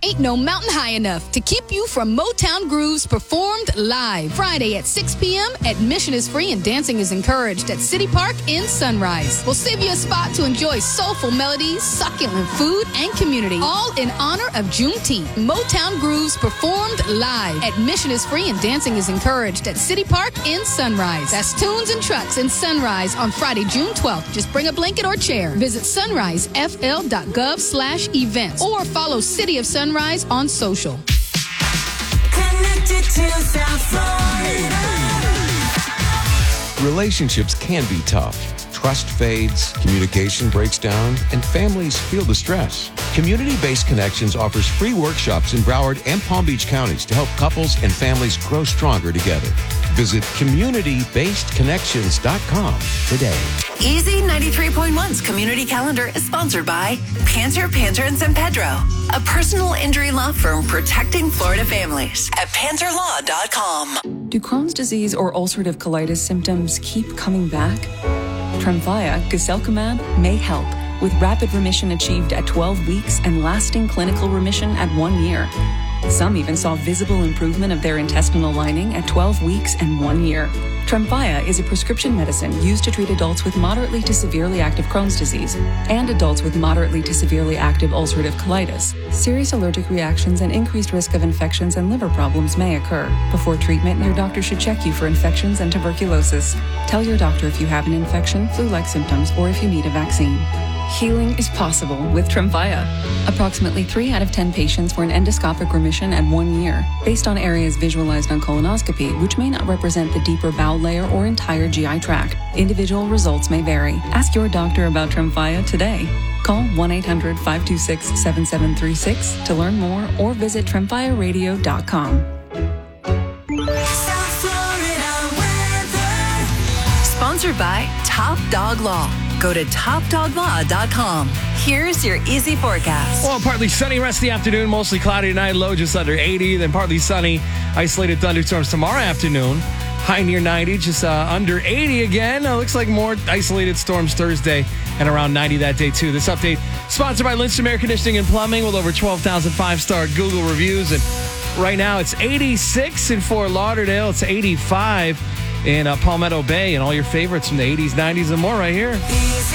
Ain't no mountain high enough to keep you from Motown Grooves performed live. Friday at 6 p.m. Admission is free and dancing is encouraged at City Park in Sunrise. We'll save you a spot to enjoy soulful melodies, succulent food, and community, all in honor of Juneteenth. Motown Grooves performed live. Admission is free and dancing is encouraged at City Park in Sunrise. That's Tunes and Trucks in Sunrise on Friday, June 12th. Just bring a blanket or chair. Visit sunrisefl.gov/events or follow City of Sunrise on social. Connected to South Florida. Relationships can be tough. Trust fades, communication breaks down, and families feel the stress. Community-Based Connections offers free workshops in Broward and Palm Beach counties to help couples and families grow stronger together. Visit communitybasedconnections.com today. Easy 93.1's Community Calendar is sponsored by Panter and San Pedro, a personal injury law firm protecting Florida families at panterlaw.com. Do Crohn's disease or ulcerative colitis symptoms keep coming back? Tremfya, guselkumab, may help, with rapid remission achieved at 12 weeks and lasting clinical remission at 1 year. Some even saw visible improvement of their intestinal lining at 12 weeks and 1 year. Tremfya is a prescription medicine used to treat adults with moderately to severely active Crohn's disease and adults with moderately to severely active ulcerative colitis. Serious allergic reactions and increased risk of infections and liver problems may occur. Before treatment, your doctor should check you for infections and tuberculosis. Tell your doctor if you have an infection, flu-like symptoms, or if you need a vaccine. Healing is possible with Tremfya. Approximately 3 out of 10 patients were in endoscopic remission at 1 year, based on areas visualized on colonoscopy, which may not represent the deeper bowel layer or entire GI tract. Individual results may vary. Ask your doctor about Tremfya today. Call 1-800-526-7736 to learn more or visit tremfyaradio.com. South Florida weather. Sponsored by Top Dog Law. Go to topdoglaw.com. Here's your easy forecast. Well, partly sunny rest of the afternoon, mostly cloudy tonight, low just under 80. Then partly sunny, isolated thunderstorms tomorrow afternoon. High near 90, just under 80 again. Looks like more isolated storms Thursday and around 90 that day, too. This update sponsored by Lindstrom Air Conditioning and Plumbing with over 12,000 5-star Google reviews. And right now it's 86 in Fort Lauderdale. It's 85 in Palmetto Bay, and all your favorites from the 80s, 90s, and more right here.